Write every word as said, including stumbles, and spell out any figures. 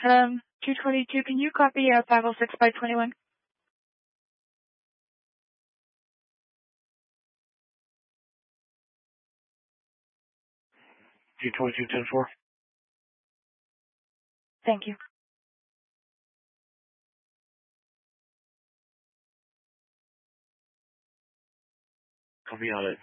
Um, two twenty-two, can you copy uh, five oh six by twenty-one? two twenty-two, ten four. Thank you. Copy on it.